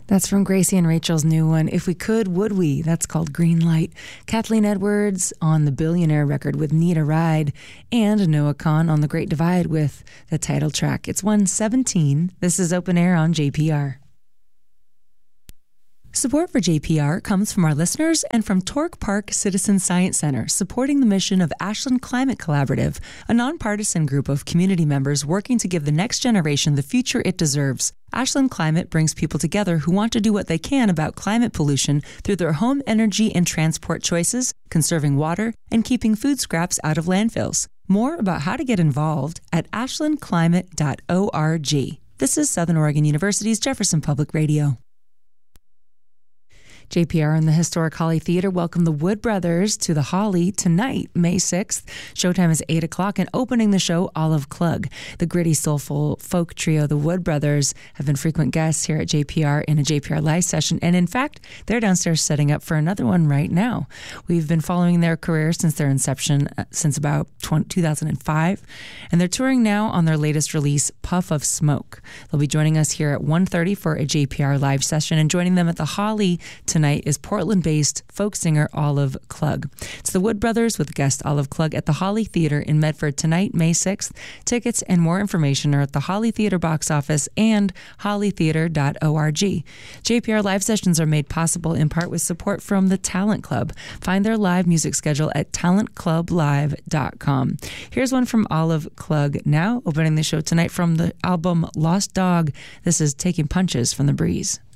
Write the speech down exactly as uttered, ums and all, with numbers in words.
That's from Gracie and Rachel's new one, If We Could, Would We? That's called Green Light. Kathleen Edwards on the Billionaire record with Need a Ride, and Noah Kahan on The Great Divide with the title track. It's one seventeen. This is Open Air on J P R. Support for J P R comes from our listeners and from Torque Park Citizen Science Center, supporting the mission of Ashland Climate Collaborative, a nonpartisan group of community members working to give the next generation the future it deserves. Ashland Climate brings people together who want to do what they can about climate pollution through their home energy and transport choices, conserving water, and keeping food scraps out of landfills. More about how to get involved at ashland climate dot org. This is Southern Oregon University's Jefferson Public Radio. J P R and the Historic Holly Theater welcome the Wood Brothers to the Holly tonight, May sixth. Showtime is eight o'clock, and opening the show, Olive Klug. The gritty, soulful folk trio, the Wood Brothers, have been frequent guests here at J P R in a J P R Live session, and in fact, they're downstairs setting up for another one right now. We've been following their career since their inception, uh, since about two thousand five, and they're touring now on their latest release, Puff of Smoke. They'll be joining us here at one thirty for a J P R Live session, and joining them at the Holly tonight Tonight is Portland-based folk singer Olive Klug. It's the Wood Brothers with guest Olive Klug at the Holly Theater in Medford tonight, May sixth. Tickets and more information are at the Holly Theater box office and holly theater dot org. J P R Live sessions are made possible in part with support from the Talent Club. Find their live music schedule at talent club live dot com. Here's one from Olive Klug now, opening the show tonight from the album Lost Dog. This is Taking Punches from the Breeze.